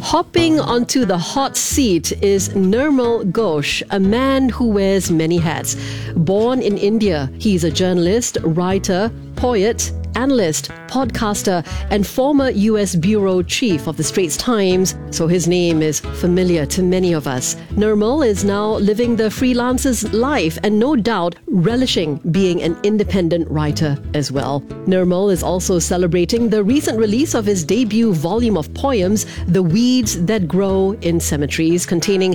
Hopping onto the hot seat is Nirmal Ghosh, a man who wears many hats. Born in India, he's a journalist, writer, poet, analyst, podcaster, and former US bureau chief of the Straits Times, so his name is familiar to many of us. Nirmal is now living the freelancer's life and no doubt relishing being an independent writer as well. Nirmal is also celebrating the recent release of his debut volume of poems, The Weeds That Grow in Cemeteries, containing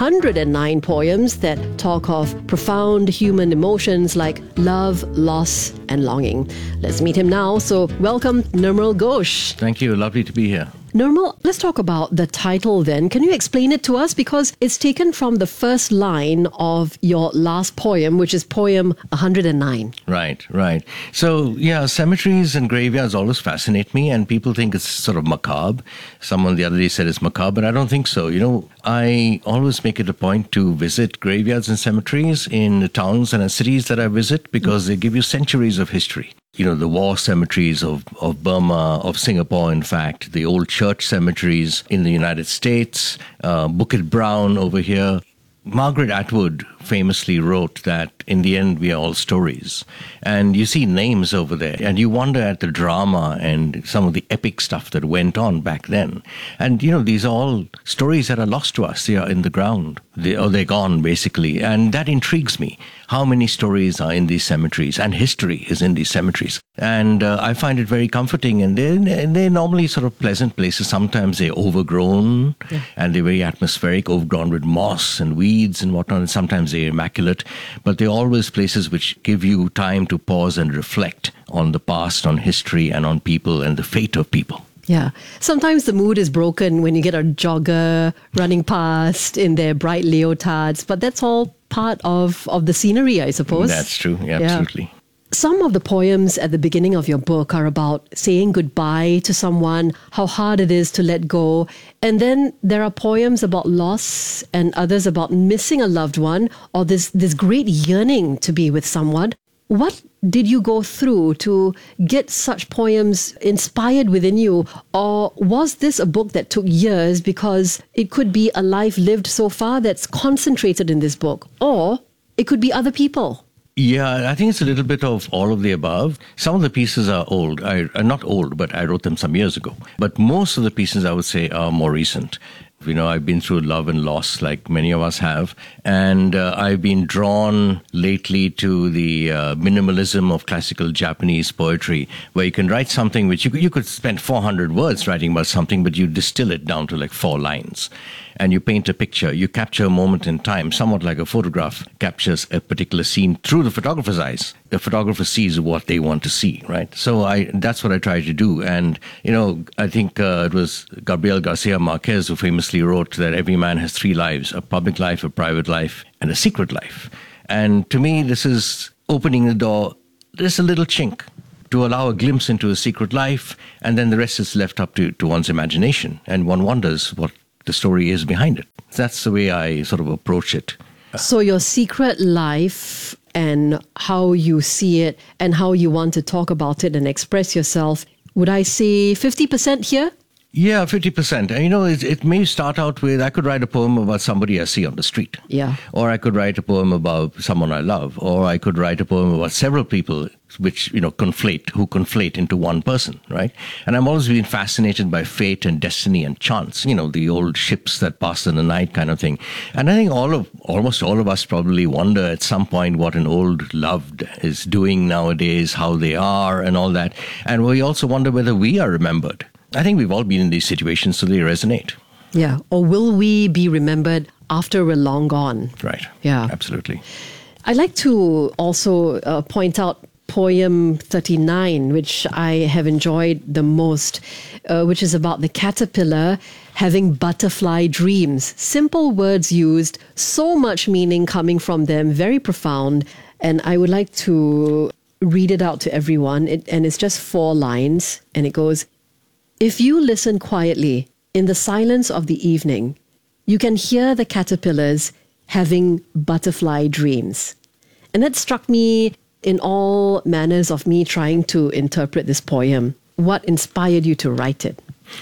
109 poems that talk of profound human emotions like love, loss, and longing. Let's meet him now. So welcome, Nirmal Ghosh. Thank you. Lovely to be here. Nirmal, let's talk about the title then. Can you explain it to us? Because it's taken from the first line of your last poem, which is poem 109. Right. So, cemeteries and graveyards always fascinate me, and people think it's sort of macabre. Someone the other day said it's macabre, but I don't think so. I always make it a point to visit graveyards and cemeteries in the towns and cities that I visit because they give you centuries of history. The war cemeteries of Burma, of Singapore, in fact, the old church cemeteries in the United States, Bukit Brown over here. Margaret Atwood famously wrote that in the end we are all stories. And you see names over there and you wonder at the drama and some of the epic stuff that went on back then. And, these are all stories that are lost to us. They are in the ground. They're gone, basically. And that intrigues me. How many stories are in these cemeteries and history is in these cemeteries. And I find it very comforting. And they're normally sort of pleasant places. Sometimes they're overgrown and they're very atmospheric, overgrown with moss and weeds and whatnot. And sometimes they're immaculate. But they're always places which give you time to pause and reflect on the past, on history, and on people and the fate of people. Yeah. Sometimes the mood is broken when you get a jogger running past in their bright leotards, but that's all part of the scenery, I suppose. That's true. Yeah, absolutely. Yeah. Some of the poems at the beginning of your book are about saying goodbye to someone, how hard it is to let go. And then there are poems about loss and others about missing a loved one or this great yearning to be with someone. What did you go through to get such poems inspired within you? Or was this a book that took years because it could be a life lived so far that's concentrated in this book? Or it could be other people? Yeah, I think it's a little bit of all of the above. Some of the pieces are old. Not old, but I wrote them some years ago. But most of the pieces, I would say, are more recent. I've been through love and loss like many of us have. And I've been drawn lately to the minimalism of classical Japanese poetry, where you can write something which you could spend 400 words writing about something, but you distill it down to like 4 lines. And you paint a picture, you capture a moment in time, somewhat like a photograph captures a particular scene through the photographer's eyes. The photographer sees what they want to see, right? So that's what I try to do. And, I think it was Gabriel Garcia Marquez who famously wrote that every man has 3 lives, a public life, a private life, and a secret life. And to me, this is opening the door, there's a little chink to allow a glimpse into a secret life, and then the rest is left up to one's imagination. And one wonders what the story is behind it. That's the way I sort of approach it. So your secret life and how you see it and how you want to talk about it and express yourself, would I say 50% here? Yeah, 50%. And it may start out with, I could write a poem about somebody I see on the street. Yeah. Or I could write a poem about someone I love. Or I could write a poem about several people which, conflate into one person, right? And I've always been fascinated by fate and destiny and chance, the old ships that pass in the night kind of thing. And I think almost all of us probably wonder at some point what an old loved is doing nowadays, how they are and all that. And we also wonder whether we are remembered. I think we've all been in these situations, so they resonate. Yeah. Or will we be remembered after we're long gone? Right. Yeah. Absolutely. I'd like to also point out poem 39, which I have enjoyed the most, which is about the caterpillar having butterfly dreams. Simple words used, so much meaning coming from them, very profound. And I would like to read it out to everyone. And it's just 4 lines. And it goes, if you listen quietly in the silence of the evening, you can hear the caterpillars having butterfly dreams. And that struck me in all manners of me trying to interpret this poem. What inspired you to write it?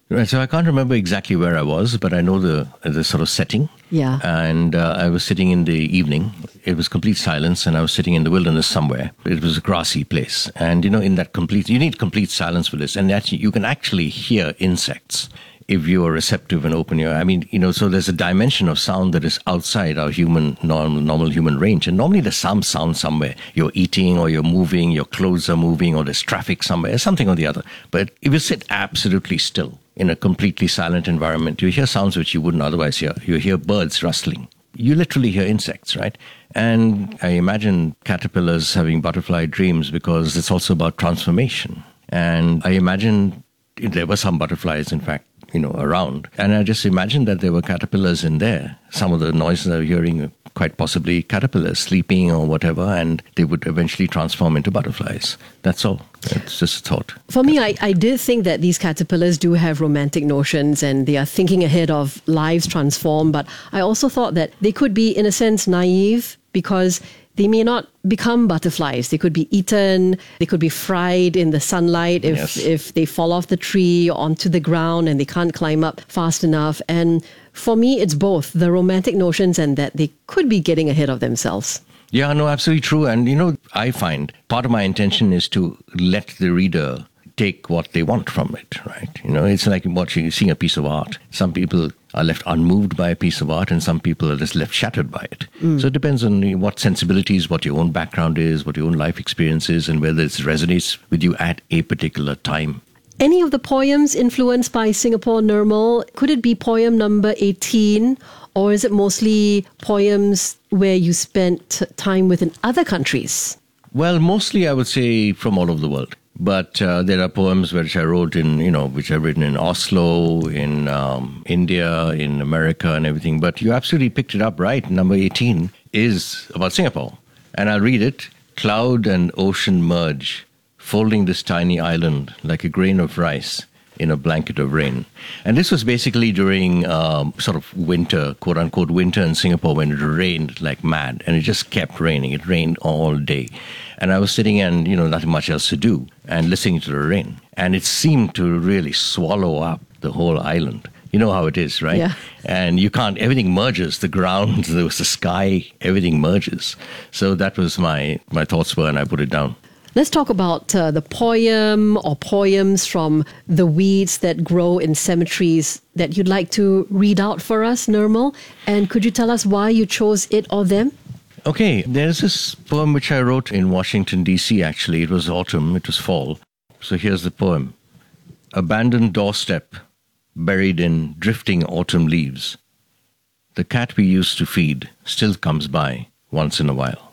Right, so I can't remember exactly where I was, but I know the sort of setting. Yeah. And I was sitting in the evening. It was complete silence, and I was sitting in the wilderness somewhere. It was a grassy place. And, in that you need complete silence for this. And actually, you can actually hear insects if you are receptive and open your, so there's a dimension of sound that is outside our normal human range. And normally there's some sound somewhere. You're eating or you're moving, your clothes are moving, or there's traffic somewhere, something or the other. But if you sit absolutely still in a completely silent environment, you hear sounds which you wouldn't otherwise hear. You hear birds rustling. You literally hear insects, right? And I imagine caterpillars having butterfly dreams because it's also about transformation. And I imagine there were some butterflies, in fact, around. And I just imagined that there were caterpillars in there. Some of the noises I was hearing were quite possibly caterpillars sleeping or whatever, and they would eventually transform into butterflies. That's all. It's just a thought. For me, I did think that these caterpillars do have romantic notions and they are thinking ahead of lives transformed. But I also thought that they could be, in a sense, naive because they may not become butterflies. They could be eaten. They could be fried in the sunlight if they fall off the tree onto the ground and they can't climb up fast enough. And for me, it's both the romantic notions and that they could be getting ahead of themselves. Yeah, no, absolutely true. And, I find part of my intention is to let the reader take what they want from it, right? It's like seeing a piece of art. Some people are left unmoved by a piece of art and some people are just left shattered by it. So it depends on what sensibilities, what your own background is, what your own life experience is, and whether it resonates with you at a particular time. Any of the poems influenced by Singapore, Nirmal? Could it be poem number 18? Or is it mostly poems where you spent time within other countries? Well, mostly I would say from all over the world. But there are poems which I wrote which I've written in Oslo, in India, in America and everything. But you absolutely picked it up right. Number 18 is about Singapore. And I'll read it. Cloud and ocean merge, folding this tiny island like a grain of rice in a blanket of rain. And this was basically during sort of winter, quote unquote winter in Singapore, when it rained like mad. And it just kept raining. It rained all day. And I was sitting and, nothing much else to do and listening to the rain. And it seemed to really swallow up the whole island. You know how it is, right? Yeah. And you can't, everything merges, the ground, the sky, everything merges. So that was my thoughts were, and I put it down. Let's talk about the poem or poems from the weeds that grow in cemeteries that you'd like to read out for us, Nirmal. And could you tell us why you chose it or them? Okay, there's this poem which I wrote in Washington, D.C., actually. It was autumn, it was fall. So here's the poem. Abandoned doorstep, buried in drifting autumn leaves. The cat we used to feed still comes by once in a while.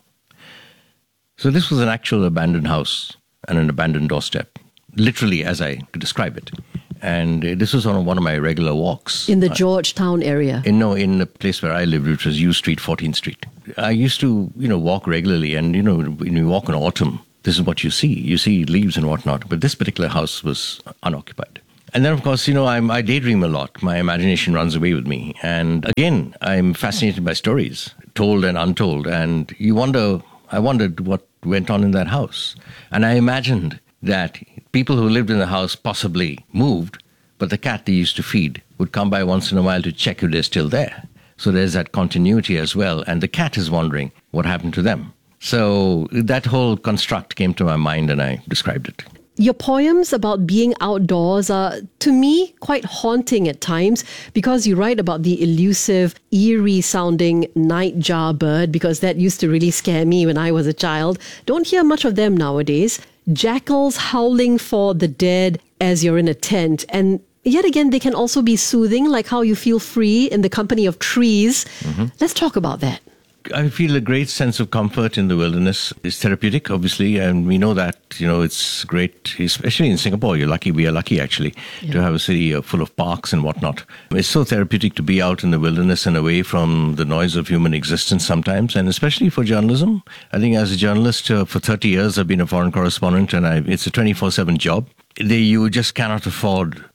So this was an actual abandoned house and an abandoned doorstep, literally as I could describe it. And this was on one of my regular walks. In the Georgetown area? In the place where I lived, which was U Street, 14th Street. I used to, walk regularly. And, when you walk in autumn, this is what you see. You see leaves and whatnot. But this particular house was unoccupied. And then, of course, I daydream a lot. My imagination runs away with me. And again, I'm fascinated by stories, told and untold. And I wondered what went on in that house. And I imagined that people who lived in the house possibly moved, but the cat they used to feed would come by once in a while to check if they're still there. So there's that continuity as well. And the cat is wondering what happened to them. So that whole construct came to my mind and I described it. Your poems about being outdoors are, to me, quite haunting at times because you write about the elusive, eerie-sounding nightjar bird, because that used to really scare me when I was a child. Don't hear much of them nowadays. Jackals howling for the dead as you're in a tent. And yet again, they can also be soothing, like how you feel free in the company of trees. Mm-hmm. Let's talk about that. I feel a great sense of comfort in the wilderness. It's therapeutic, obviously, and we know that, it's great, especially in Singapore. We are lucky, actually, to have a city full of parks and whatnot. It's so therapeutic to be out in the wilderness and away from the noise of human existence sometimes, and especially for journalism. I think as a journalist, for 30 years, I've been a foreign correspondent, and it's a 24/7 job. You just cannot afford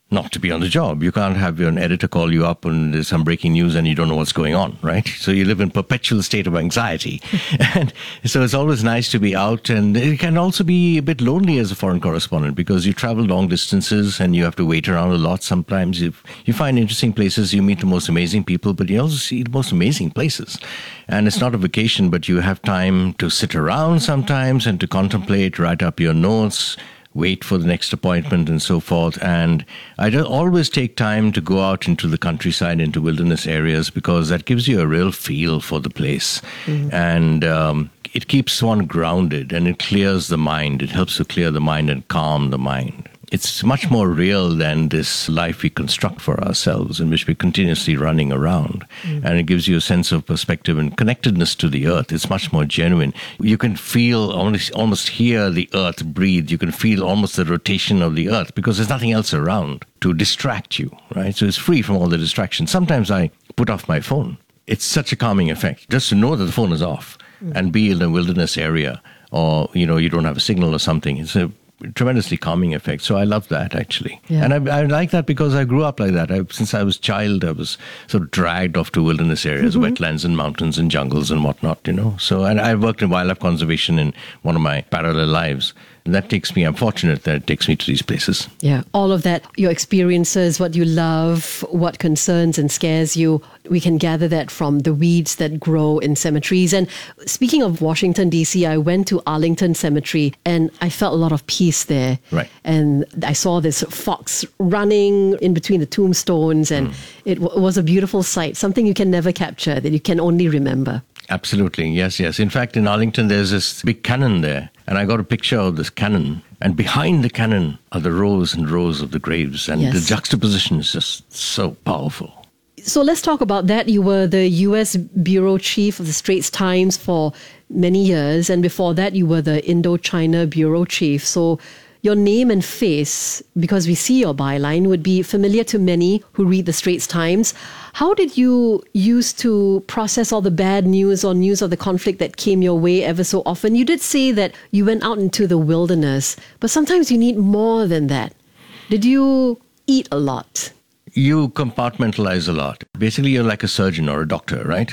not to be on the job. You can't have an editor call you up and there's some breaking news and you don't know what's going on, right? So you live in perpetual state of anxiety. And so it's always nice to be out, and it can also be a bit lonely as a foreign correspondent because you travel long distances and you have to wait around a lot. Sometimes you find interesting places, you meet the most amazing people, but you also see the most amazing places. And it's not a vacation, but you have time to sit around sometimes and to contemplate, write up your notes, wait for the next appointment and so forth. And I always take time to go out into the countryside, into wilderness areas, because that gives you a real feel for the place. And it keeps one grounded and it clears the mind. It helps to clear the mind and calm the mind. It's much more real than this life we construct for ourselves, in which we're continuously running around. And it gives you a sense of perspective and connectedness to the earth. It's much more genuine. You can feel, almost hear the earth breathe. You can feel almost the rotation of the earth because there's nothing else around to distract you, right? So it's free from all the distractions. Sometimes I put off my phone. It's such a calming effect just to know that the phone is off and be in a wilderness area, or, you don't have a signal or something. It's a tremendously calming effect. So I love that, actually. Yeah. And I like that because I grew up like that. Since I was a child, I was sort of dragged off to wilderness areas, wetlands and mountains and jungles and whatnot, So, and I worked in wildlife conservation in one of my parallel lives. And that takes me, I'm fortunate that it takes me to these places. Yeah, all of that, your experiences, what you love, what concerns and scares you, we can gather that from the weeds that grow in cemeteries. And speaking of Washington, D.C., I went to Arlington Cemetery and I felt a lot of peace there. Right. And I saw this fox running in between the tombstones, and it was a beautiful sight, something you can never capture, that you can only remember. Absolutely, yes. In fact, in Arlington, there's this big cannon there. And I got a picture of this cannon. And behind the cannon are the rows and rows of the graves. And the juxtaposition is just so powerful. So let's talk about that. You were the U.S. Bureau Chief of the Straits Times for many years. And before that, you were the Indochina Bureau Chief. So your name and face, because we see your byline, would be familiar to many who read the Straits Times. How did you use to process all the bad news or news of the conflict that came your way ever so often? You did say that you went out into the wilderness, but sometimes you need more than that. Did you eat a lot? You compartmentalize a lot. Basically, you're like a surgeon or a doctor, right?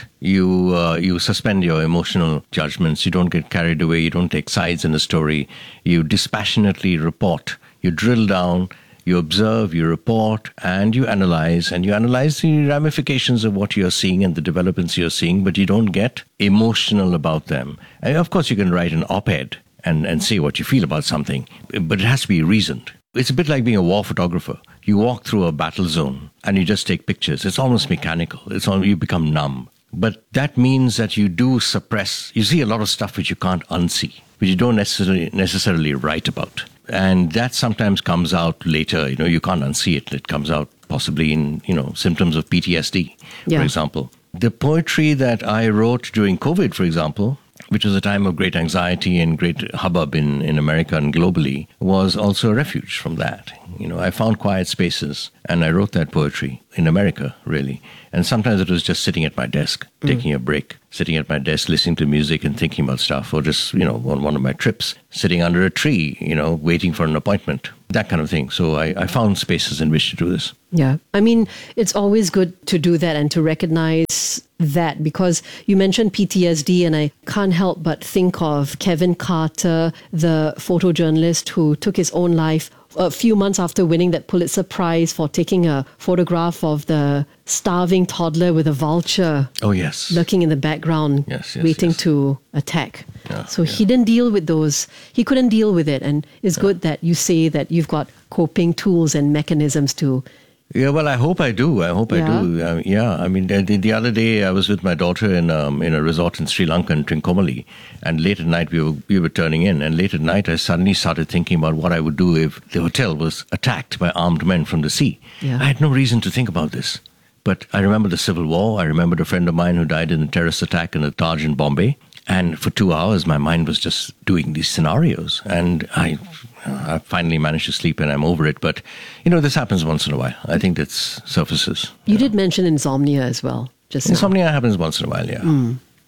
You suspend your emotional judgments. You don't get carried away. You don't take sides in a story. You dispassionately report. You drill down. You observe, you report, and you analyze. And you analyze the ramifications of what you're seeing and the developments you're seeing, but you don't get emotional about them. And of course, you can write an op-ed and say what you feel about something, but it has to be reasoned. It's a bit like being a war photographer. You walk through a battle zone and you just take pictures. It's almost mechanical. You become numb. But that means that you do suppress. You see a lot of stuff which you can't unsee, which you don't necessarily write about. And that sometimes comes out later. You can't unsee it. It comes out possibly in, symptoms of PTSD, for example. The poetry that I wrote during COVID, for example, which was a time of great anxiety and great hubbub in America and globally, was also a refuge from that. I found quiet spaces and I wrote that poetry in America, really. And sometimes it was just sitting at my desk, taking a break, sitting at my desk, listening to music and thinking about stuff, or just, on one of my trips, sitting under a tree, waiting for an appointment, that kind of thing. So I found spaces in which to do this. Yeah. I mean, it's always good to do that and to recognize that, because you mentioned PTSD and I can't help but think of Kevin Carter, the photojournalist who took his own life a few months after winning that Pulitzer Prize for taking a photograph of the starving toddler with a vulture lurking in the background, waiting to attack. So he didn't deal with those. He couldn't deal with it. And it's good that you say that you've got coping tools and mechanisms to. Yeah, well, I hope I do. I do. I mean, the other day I was with my daughter in a resort in Sri Lanka, in Trincomalee, and late at night we were turning in, and late at night I suddenly started thinking about what I would do if the hotel was attacked by armed men from the sea. Yeah. I had no reason to think about this, but I remember the Civil War. I remembered a friend of mine who died in a terrorist attack in the Taj in Bombay. And for 2 hours, my mind was just doing these scenarios. And I finally managed to sleep and I'm over it. But, this happens once in a while. I think that surfaces. You did mention insomnia as well. Insomnia happens once in a while, yeah. You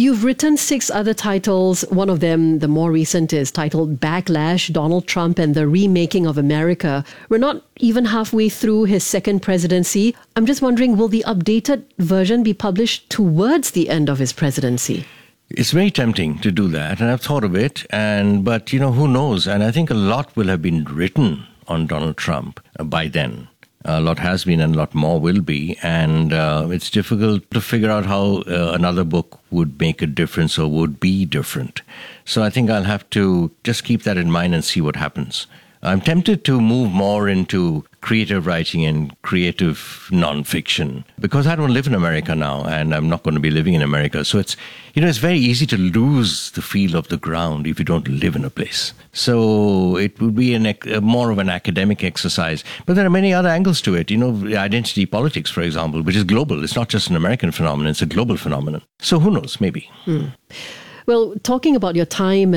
You've written 6 other titles. One of them, the more recent, is titled Backlash, Donald Trump and the Remaking of America. We're not even halfway through his second presidency. I'm just wondering, will the updated version be published towards the end of his presidency? It's very tempting to do that, and I've thought of it, but who knows? And I think a lot will have been written on Donald Trump by then. A lot has been and a lot more will be, and it's difficult to figure out how another book would make a difference or would be different. So I think I'll have to just keep that in mind and see what happens. I'm tempted to move more into creative writing and creative nonfiction because I don't live in America now and I'm not going to be living in America. So it's very easy to lose the feel of the ground if you don't live in a place. So it would be more of an academic exercise. But there are many other angles to it. Identity politics, for example, which is global. It's not just an American phenomenon. It's a global phenomenon. So who knows? Maybe. Well, talking about your time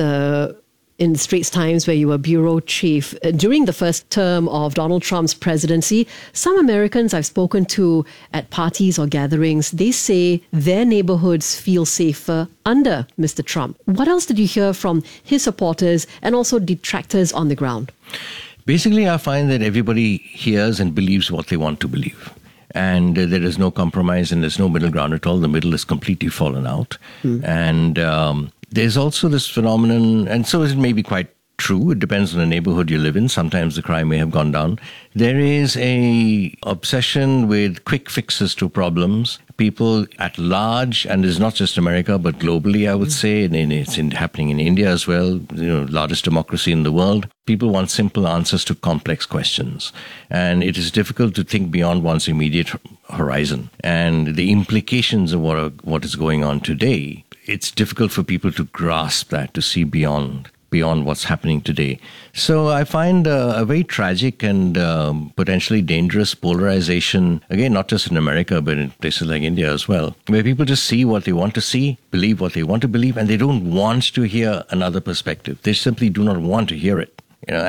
in Straits Times, where you were bureau chief, during the first term of Donald Trump's presidency, some Americans I've spoken to at parties or gatherings, they say their neighborhoods feel safer under Mr. Trump. What else did you hear from his supporters and also detractors on the ground? Basically, I find that everybody hears and believes what they want to believe. And there is no compromise and there's no middle ground at all. The middle is completely fallen out. And there's also this phenomenon, and so it may be quite true. It depends on the neighborhood you live in. Sometimes the crime may have gone down. There is a obsession with quick fixes to problems. People at large, and it's not just America, but globally, I would say, and it's happening in India as well, largest democracy in the world. People want simple answers to complex questions. And it is difficult to think beyond one's immediate horizon. And the implications of what is going on today, it's difficult for people to grasp that, to see beyond what's happening today. So I find a very tragic and potentially dangerous polarization, again, not just in America, but in places like India as well, where people just see what they want to see, believe what they want to believe, and they don't want to hear another perspective. They simply do not want to hear it.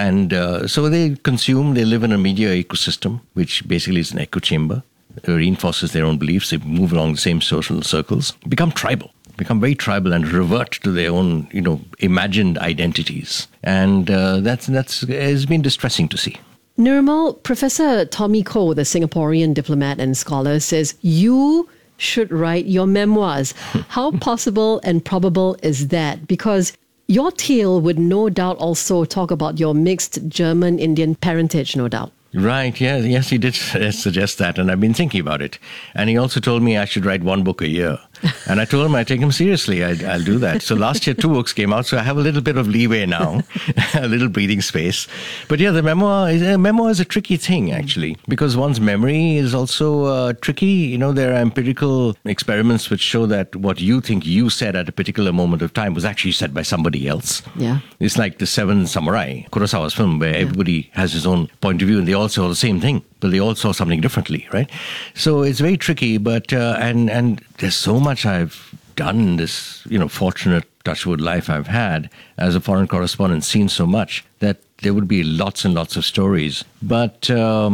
So they live in a media ecosystem, which basically is an echo chamber. It reinforces their own beliefs. They move along the same social circles, become very tribal and revert to their own, imagined identities. And that's has been distressing to see. Nirmal, Professor Tommy Koh, the Singaporean diplomat and scholar, says you should write your memoirs. How possible and probable is that? Because your tale would no doubt also talk about your mixed German-Indian parentage, no doubt. Right, yes, he did suggest that, and I've been thinking about it. And he also told me I should write 1 book a year. And I told him I'd take him seriously. I'll do that. So last year, 2 books came out, so I have a little bit of leeway now, a little breathing space. But yeah, the memoir is a tricky thing, actually, because one's memory is also tricky. There are empirical experiments which show that what you think you said at a particular moment of time was actually said by somebody else. Yeah. It's like The Seven Samurai, Kurosawa's film, where everybody has his own point of view and they all saw the same thing, but they all saw something differently, right? So it's very tricky, but and there's so much I've done in this, fortunate touchwood life I've had as a foreign correspondent, seen so much that there would be lots and lots of stories. But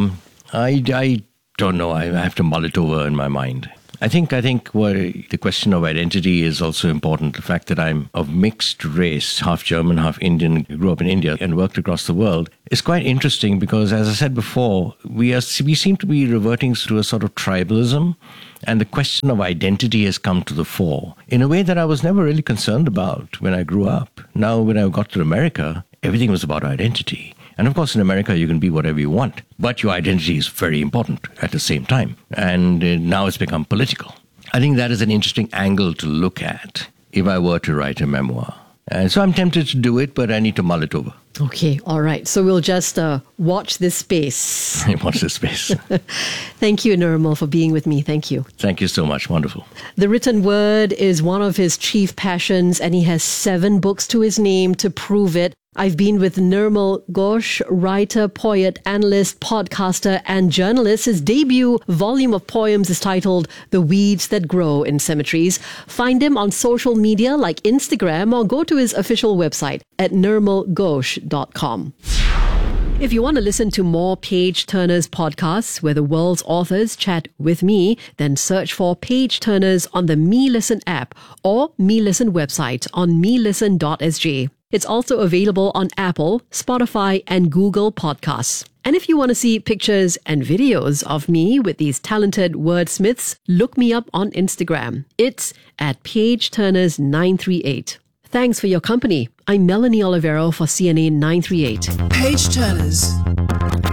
I don't know. I have to mull it over in my mind. I think the question of identity is also important. The fact that I'm of mixed race, half German, half Indian, grew up in India and worked across the world, is quite interesting because, as I said before, we seem to be reverting to a sort of tribalism, and the question of identity has come to the fore in a way that I was never really concerned about when I grew up. Now, when I got to America, everything was about identity. And of course, in America, you can be whatever you want, but your identity is very important at the same time. And now it's become political. I think that is an interesting angle to look at if I were to write a memoir. And so I'm tempted to do it, but I need to mull it over. Okay, all right. So we'll just watch this space. Watch this space. Thank you, Nirmal, for being with me. Thank you. Thank you so much. Wonderful. The written word is one of his chief passions, and he has 7 books to his name to prove it. I've been with Nirmal Ghosh, writer, poet, analyst, podcaster, and journalist. His debut volume of poems is titled The Weeds That Grow in Cemeteries. Find him on social media like Instagram or go to his official website at nirmalghosh.com. If you want to listen to more Page Turners podcasts where the world's authors chat with me, then search for Page Turners on the Me Listen app or Me Listen website on melisten.sg. It's also available on Apple, Spotify, and Google Podcasts. And if you want to see pictures and videos of me with these talented wordsmiths, look me up on Instagram. It's at PageTurners938. Thanks for your company. I'm Melanie Olivero for CNA 938. Page Turners.